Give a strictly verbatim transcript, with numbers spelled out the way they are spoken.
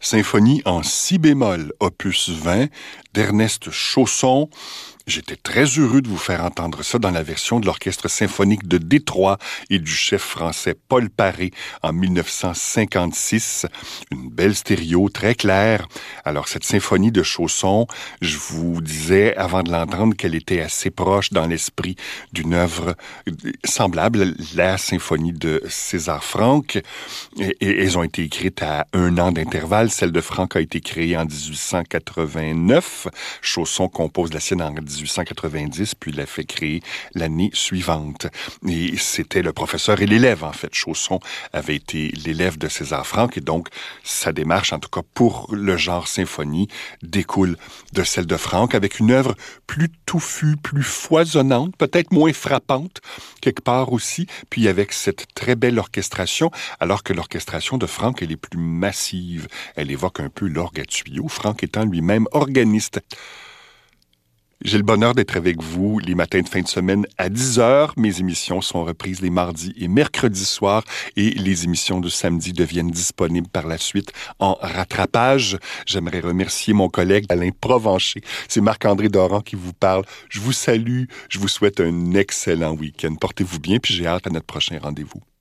Symphonie en si bémol, opus vingt, d'Ernest Chausson. J'étais très heureux de vous faire entendre ça dans la version de l'Orchestre symphonique de Détroit et du chef français Paul Paré en mille neuf cent cinquante-six. Une belle stéréo très claire. Alors, cette symphonie de Chausson, je vous disais avant de l'entendre qu'elle était assez proche dans l'esprit d'une œuvre semblable, la symphonie de César Franck. Et, et elles ont été écrites à un an d'intervalle. Celle de Franck a été créée en dix-huit cent quatre-vingt-neuf. Chausson compose la sienne en dix-huit cent quatre-vingt-dix, puis l'a fait créer l'année suivante. Et c'était le professeur et l'élève, en fait. Chausson avait été l'élève de César Franck, et donc sa démarche, en tout cas pour le genre symphonie, découle de celle de Franck, avec une œuvre plus touffue, plus foisonnante, peut-être moins frappante, quelque part aussi, puis avec cette très belle orchestration, alors que l'orchestration de Franck, elle est plus massive. Elle évoque un peu l'orgue à tuyau, Franck étant lui-même organiste. J'ai le bonheur d'être avec vous les matins de fin de semaine à dix heures. Mes émissions sont reprises les mardis et mercredis soirs et les émissions de samedi deviennent disponibles par la suite en rattrapage. J'aimerais remercier mon collègue Alain Provencher. C'est Marc-André Doran qui vous parle. Je vous salue. Je vous souhaite un excellent week-end. Portez-vous bien puis j'ai hâte à notre prochain rendez-vous.